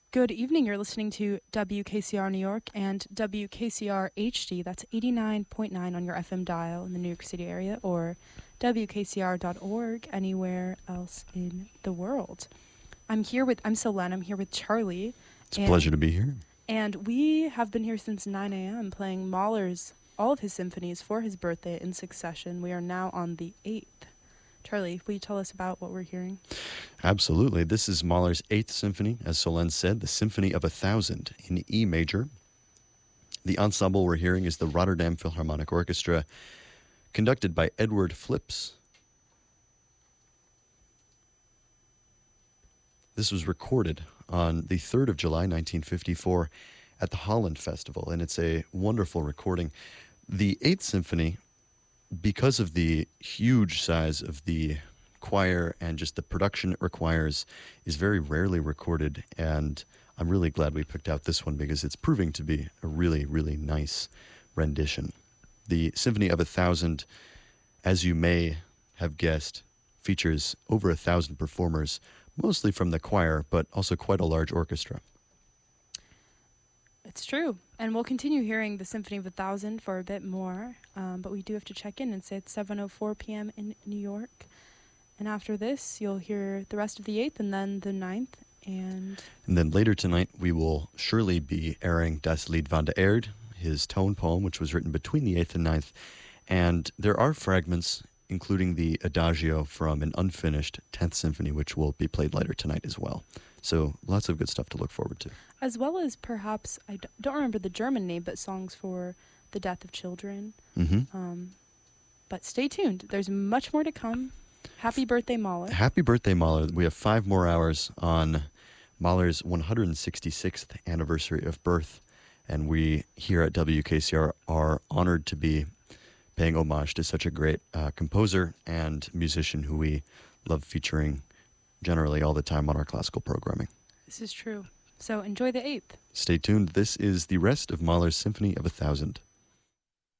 Good evening. You're listening to WKCR New York and WKCR HD. That's 89.9 on your FM dial in the New York City area, or WKCR.org anywhere else in the world. I'm Selene. I'm here with Charlie. It's a pleasure to be here. And we have been here since 9 a.m. playing Mahler's, all of his symphonies for his birthday in succession. We are now on the 8th. Charlie, will you tell us about what we're hearing? Absolutely. This is Mahler's 8th Symphony, as Solène said, the Symphony of 1000 in E major. The ensemble we're hearing is the Rotterdam Philharmonic Orchestra, conducted by Edward Flips. This was recorded on the 3rd of July, 1954, at the Holland Festival, and it's a wonderful recording. The 8th Symphony, because of the huge size of the choir and just the production it requires, is very rarely recorded, and I'm really glad we picked out this one because it's proving to be a really, really nice rendition. The Symphony of 1000, as you may have guessed, features over 1,000 performers, mostly from the choir, but also quite a large orchestra. It's true. And we'll continue hearing the Symphony of 1000 for a bit more, but we do have to check in and say it's 7:04 p.m. in New York. And after this, you'll hear the rest of the 8th and then the 9th. And then later tonight, we will surely be airing Das Lied van der Erde, his tone poem, which was written between the 8th and 9th. And there are fragments, including the Adagio from an unfinished 10th Symphony, which will be played later tonight as well. So lots of good stuff to look forward to. As well as perhaps, I don't remember the German name, but songs for the death of children. Mm-hmm. But stay tuned. There's much more to come. Happy birthday, Mahler. Happy birthday, Mahler. We have 5 more hours on Mahler's 166th anniversary of birth. And we here at WKCR are honored to be paying homage to such a great composer and musician who we love featuring generally all the time on our classical programming. This is true. So enjoy the 8th. Stay tuned. This is the rest of Mahler's Symphony of 1000.